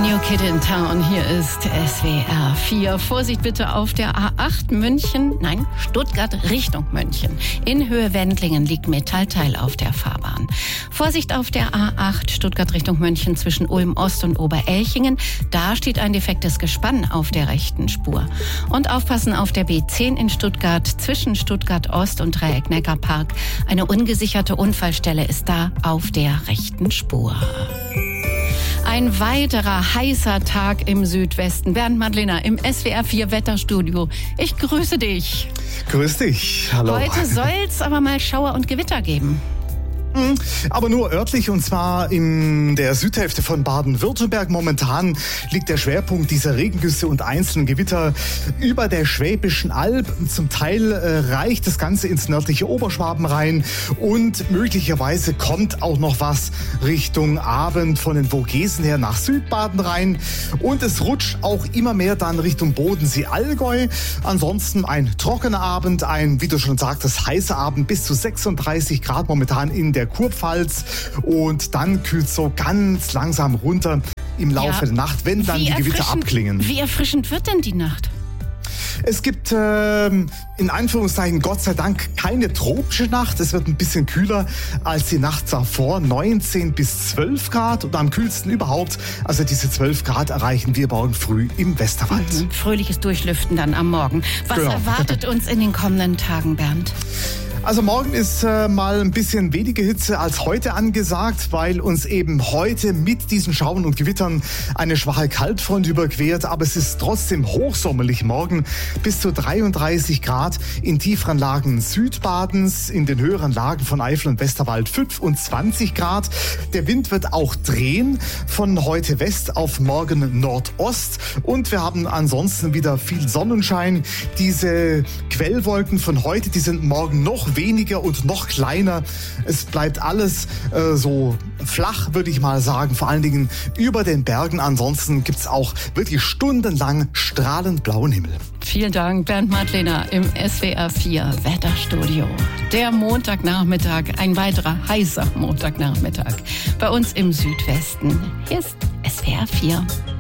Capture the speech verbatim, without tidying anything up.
New Kid in Town, hier ist S W R vier. Vorsicht bitte auf der A acht München, nein, Stuttgart Richtung München. In Höhe Wendlingen liegt Metallteil auf der Fahrbahn. Vorsicht auf der A acht Stuttgart Richtung München zwischen Ulm Ost und Oberelchingen. Da steht ein defektes Gespann auf der rechten Spur. Und aufpassen auf der B zehn in Stuttgart zwischen Stuttgart Ost und Dreieck Neckarpark. Eine ungesicherte Unfallstelle ist da auf der rechten Spur. Ein weiterer heißer Tag im Südwesten. Bernd Madlener im S W R vier Wetterstudio. Ich grüße dich. Grüß dich. Hallo. Heute soll's aber mal Schauer und Gewitter geben. Aber nur örtlich, und zwar in der Südhälfte von Baden-Württemberg. Momentan liegt der Schwerpunkt dieser Regengüsse und einzelnen Gewitter über der Schwäbischen Alb. Zum Teil äh, reicht das Ganze ins nördliche Oberschwaben rein und möglicherweise kommt auch noch was Richtung Abend von den Vogesen her nach Südbaden rein. Und es rutscht auch immer mehr dann Richtung Bodensee-Allgäu. Ansonsten ein trockener Abend, ein, wie du schon sagtest, heißer Abend, bis zu sechsunddreißig Grad momentan in der Kurpfalz, und dann kühlt es so ganz langsam runter im Laufe Ja. der Nacht, wenn dann Wie die Gewitter erfrischend- abklingen. Wie erfrischend wird denn die Nacht? Es gibt ähm, in Anführungszeichen Gott sei Dank keine tropische Nacht. Es wird ein bisschen kühler als die Nacht davor, neunzehn bis zwölf Grad, und am kühlsten überhaupt. Also diese zwölf Grad erreichen wir morgen früh im Westerwald. Mhm. Fröhliches Durchlüften dann am Morgen. Was Genau. erwartet uns in den kommenden Tagen, Bernd? Also morgen ist äh, mal ein bisschen weniger Hitze als heute angesagt, weil uns eben heute mit diesen Schauern und Gewittern eine schwache Kaltfront überquert. Aber es ist trotzdem hochsommerlich morgen, bis zu dreiunddreißig Grad in tieferen Lagen Südbadens, in den höheren Lagen von Eifel und Westerwald fünfundzwanzig Grad. Der Wind wird auch drehen von heute West auf morgen Nordost, und wir haben ansonsten wieder viel Sonnenschein. Diese Quellwolken von heute, die sind morgen noch weniger und noch kleiner. Es bleibt alles äh, so flach, würde ich mal sagen, vor allen Dingen über den Bergen. Ansonsten gibt's auch wirklich stundenlang strahlend blauen Himmel. Vielen Dank, Bernd Madlener im S W R vier Wetterstudio. Der Montagnachmittag, ein weiterer heißer Montagnachmittag bei uns im Südwesten. Hier ist S W R vier.